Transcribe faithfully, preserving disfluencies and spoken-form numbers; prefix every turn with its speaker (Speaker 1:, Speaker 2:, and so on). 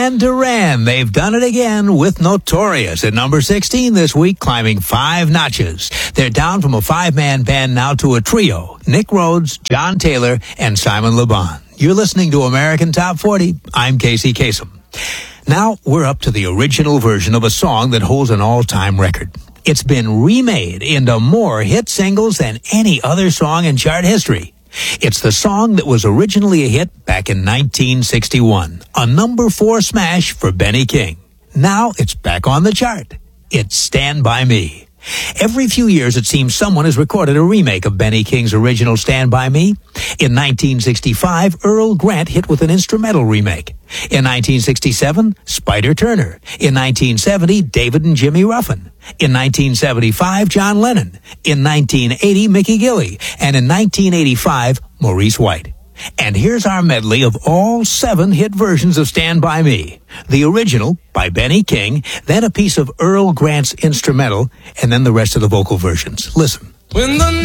Speaker 1: Duran Duran, they've done it again with Notorious at number sixteen this week, climbing five notches. They're down from a five-man band now to a trio, Nick Rhodes, John Taylor, and Simon Le Bon. You're listening to American Top forty. I'm Casey Kasem. Now we're up to the original version of a song that holds an all-time record. It's been remade into more hit singles than any other song in chart history. It's the song that was originally a hit back in nineteen sixty-one, a number four smash for Benny King. Now it's back on the chart. It's Stand By Me. Every few years, it seems someone has recorded a remake of Benny King's original Stand By Me. In nineteen sixty-five, Earl Grant hit with an instrumental remake. In nineteen sixty-seven, Spider Turner. In nineteen seventy, David and Jimmy Ruffin. In nineteen seventy-five, John Lennon. In nineteen eighty, Mickey Gilley. And in nineteen eighty-five, Maurice White. And here's our medley of all seven hit versions of Stand By Me. The original by Benny King, then a piece of Earl Grant's instrumental, and then the rest of the vocal versions. Listen.
Speaker 2: When the